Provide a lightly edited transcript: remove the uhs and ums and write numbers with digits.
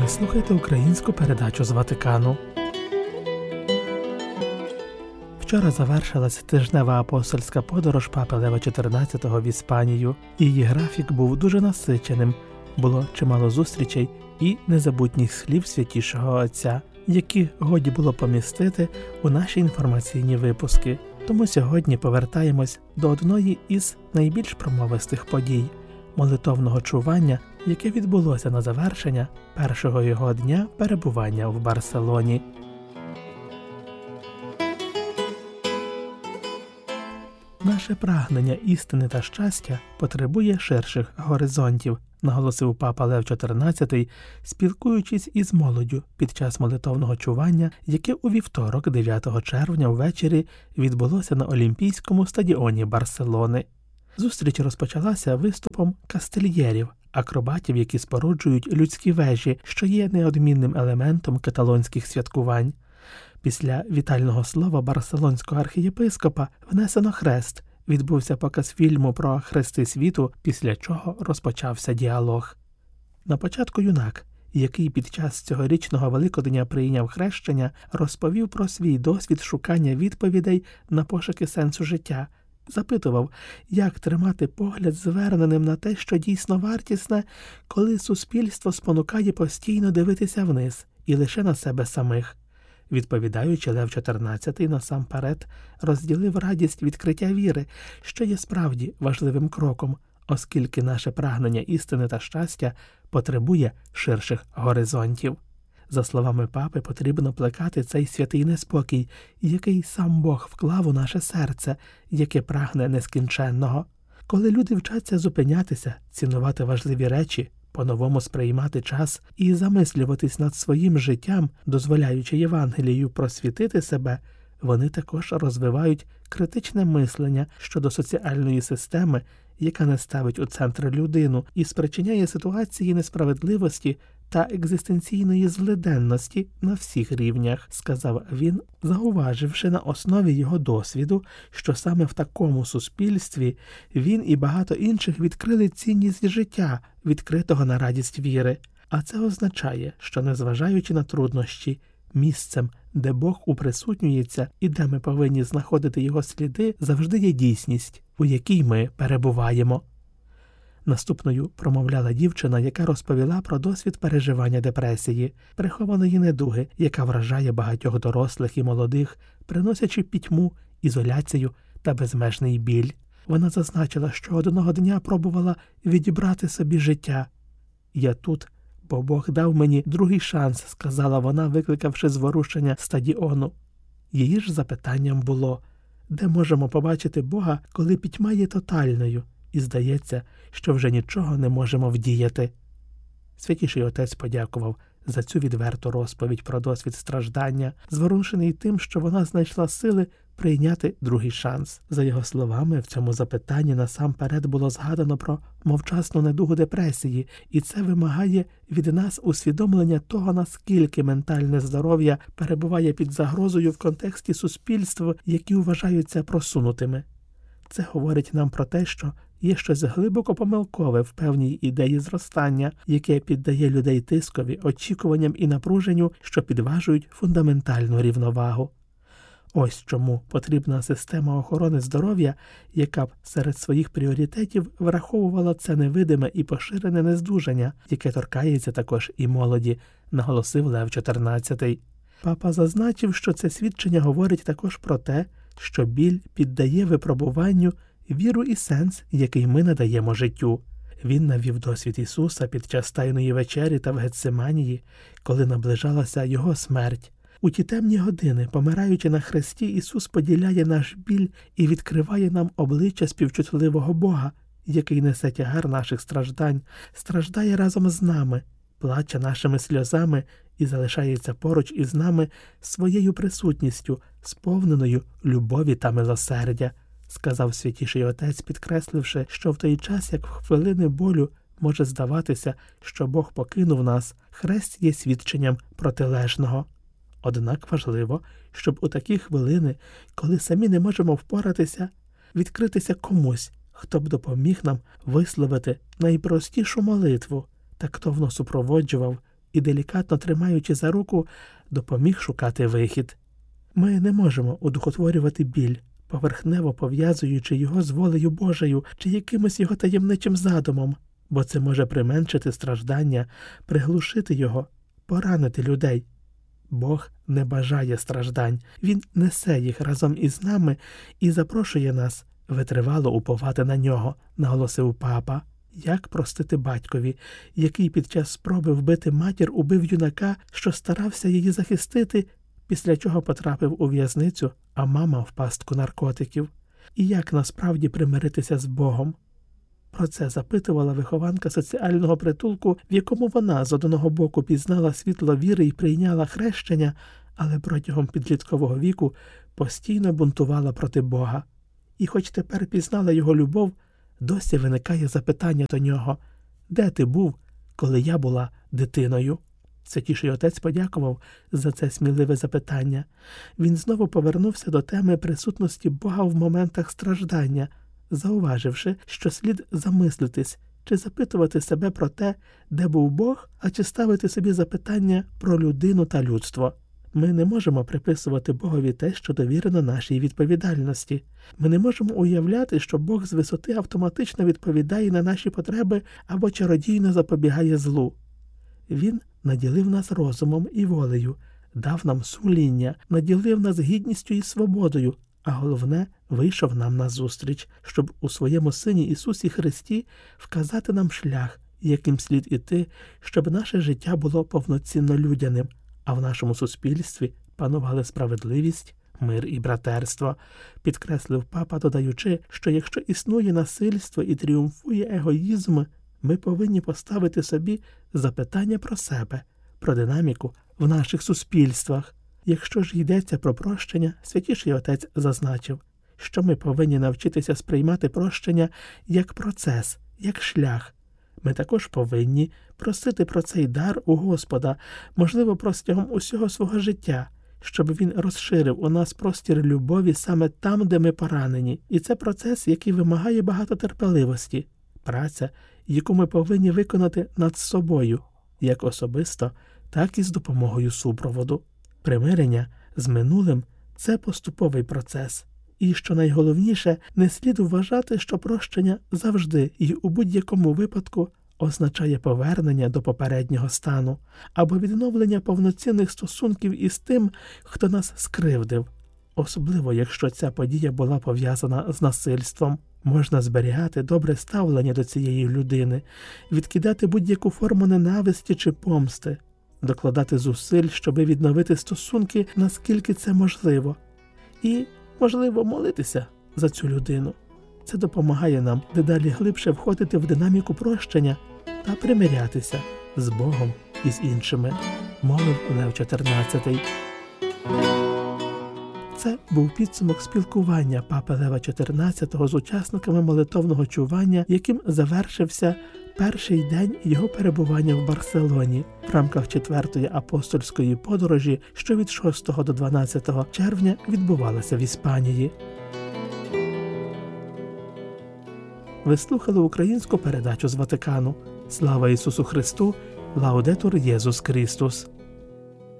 Ви слухаєте українську передачу з Ватикану. Вчора завершилась тижнева апостольська подорож Папи Лева XIV в Іспанію. Її графік був дуже насиченим. Було чимало зустрічей і незабутніх слів Святішого Отця, які годі було помістити у наші інформаційні випуски. Тому сьогодні повертаємось до одної із найбільш промовистих подій – молитовного чування, яке відбулося на завершення першого його дня перебування в Барселоні. Наше прагнення істини та щастя потребує ширших горизонтів, наголосив Папа Лев XIV, спілкуючись із молоддю під час молитовного чування, яке у вівторок, 9 червня ввечері відбулося на Олімпійському стадіоні Барселони. Зустріч розпочалася виступом кастильєрів, акробатів, які споруджують людські вежі, що є неодмінним елементом каталонських святкувань. Після вітального слова барселонського архієпископа внесено хрест, відбувся показ фільму про хрести світу, після чого розпочався діалог. На початку юнак, який під час цьогорічного Великодня прийняв хрещення, розповів про свій досвід шукання відповідей на пошуки сенсу життя. Запитував, як тримати погляд зверненим на те, що дійсно вартісне, коли суспільство спонукає постійно дивитися вниз і лише на себе самих. Відповідаючи, Лев XIV насамперед розділив радість відкриття віри, що є справді важливим кроком, оскільки наше прагнення істини та щастя потребує ширших горизонтів. За словами папи, потрібно плекати цей святий неспокій, який сам Бог вклав у наше серце, яке прагне нескінченного. Коли люди вчаться зупинятися, цінувати важливі речі, по-новому сприймати час і замислюватись над своїм життям, дозволяючи Євангелію просвітити себе, вони також розвивають критичне мислення щодо соціальної системи, яка не ставить у центр людину і спричиняє ситуації несправедливості та екзистенційної злиденності на всіх рівнях, сказав він, зауваживши на основі його досвіду, що саме в такому суспільстві він і багато інших відкрили цінність життя, відкритого на радість віри. А це означає, що незважаючи на труднощі, місцем, де Бог уприсутнюється і де ми повинні знаходити його сліди, завжди є дійсність, у якій ми перебуваємо. Наступною промовляла дівчина, яка розповіла про досвід переживання депресії, прихованої недуги, яка вражає багатьох дорослих і молодих, приносячи пітьму, ізоляцію та безмежний біль. Вона зазначила, що одного дня пробувала відібрати собі життя. «Я тут, бо Бог дав мені другий шанс», – сказала вона, викликавши зворушення стадіону. Її ж запитанням було, де можемо побачити Бога, коли пітьма є тотальною? І здається, що вже нічого не можемо вдіяти. Святіший Отець подякував за цю відверту розповідь про досвід страждання, зворушений тим, що вона знайшла сили прийняти другий шанс. За його словами, в цьому запитанні насамперед було згадано про мовчасну недугу депресії, і це вимагає від нас усвідомлення того, наскільки ментальне здоров'я перебуває під загрозою в контексті суспільств, які вважаються просунутими. Це говорить нам про те, що є щось глибоко помилкове в певній ідеї зростання, яке піддає людей тискові, очікуванням і напруженню, що підважують фундаментальну рівновагу. Ось чому потрібна система охорони здоров'я, яка б серед своїх пріоритетів враховувала це невидиме і поширене нездужання, яке торкається також і молоді, наголосив Лев XIV. Папа зазначив, що це свідчення говорить також про те, що біль піддає випробуванню віру і сенс, який ми надаємо життю. Він навів досвід Ісуса під час Тайної вечері та в Гетсиманії, коли наближалася Його смерть. У ті темні години, помираючи на хресті, Ісус поділяє наш біль і відкриває нам обличчя співчутливого Бога, який несе тягар наших страждань, страждає разом з нами, плаче нашими сльозами і залишається поруч із нами своєю присутністю, сповненою любові та милосердя, сказав Святіший Отець, підкресливши, що в той час, як в хвилини болю може здаватися, що Бог покинув нас, хрест є свідченням протилежного. Однак важливо, щоб у такі хвилини, коли самі не можемо впоратися, відкритися комусь, хто б допоміг нам висловити найпростішу молитву, тактовно супроводжував і, делікатно тримаючи за руку, допоміг шукати вихід. Ми не можемо одухотворювати біль, поверхнево пов'язуючи його з волею Божою чи якимось його таємничим задумом, бо це може применшити страждання, приглушити його, поранити людей. Бог не бажає страждань, Він несе їх разом із нами і запрошує нас витривало уповати на нього, наголосив папа. Як простити батькові, який під час спроби вбити матір убив юнака, що старався її захистити, після чого потрапив у в'язницю, а мама в пастку наркотиків? І як насправді примиритися з Богом? Про це запитувала вихованка соціального притулку, в якому вона з одного боку пізнала світло віри і прийняла хрещення, але протягом підліткового віку постійно бунтувала проти Бога. І хоч тепер пізнала його любов, досі виникає запитання до нього: «Де ти був, коли я була дитиною?» Святіший отець подякував за це сміливе запитання. Він знову повернувся до теми присутності Бога в моментах страждання, зауваживши, що слід замислитись, чи запитувати себе про те, де був Бог, а чи ставити собі запитання про людину та людство. Ми не можемо приписувати Богові те, що довірено нашій відповідальності. Ми не можемо уявляти, що Бог з висоти автоматично відповідає на наші потреби або чародійно запобігає злу. Він наділив нас розумом і волею, дав нам сумління, наділив нас гідністю і свободою, а головне, вийшов нам назустріч, щоб у своєму Сині Ісусі Христі вказати нам шлях, яким слід іти, щоб наше життя було повноцінно людяним, а в нашому суспільстві панували справедливість, мир і братерство, підкреслив папа, додаючи, що якщо існує насильство і тріумфує егоїзм, ми повинні поставити собі запитання про себе, про динаміку в наших суспільствах. Якщо ж йдеться про прощення, Святіший Отець зазначив, що ми повинні навчитися сприймати прощення як процес, як шлях. Ми також повинні просити про цей дар у Господа, можливо, протягом усього свого життя, щоб Він розширив у нас простір любові саме там, де ми поранені. І це процес, який вимагає багато терпеливості, праця, яку ми повинні виконати над собою, як особисто, так і з допомогою супроводу. Примирення з минулим – це поступовий процес. І, що найголовніше, не слід вважати, що прощення завжди і у будь-якому випадку означає повернення до попереднього стану або відновлення повноцінних стосунків із тим, хто нас скривдив. Особливо, якщо ця подія була пов'язана з насильством. Можна зберігати добре ставлення до цієї людини, відкидати будь-яку форму ненависті чи помсти, докладати зусиль, щоби відновити стосунки, наскільки це можливо. І, можливо, молитися за цю людину. Це допомагає нам дедалі глибше входити в динаміку прощення та примирятися з Богом і з іншими, мовив Лев XIV. Це був підсумок спілкування папи Лева XIV з учасниками молитовного чування, яким завершився перший день його перебування в Барселоні в рамках 4-ї апостольської подорожі, що від 6 до 12 червня відбувалася в Іспанії. Ви слухали українську передачу з Ватикану. Слава Ісусу Христу! Лаудетур Єсус Христос!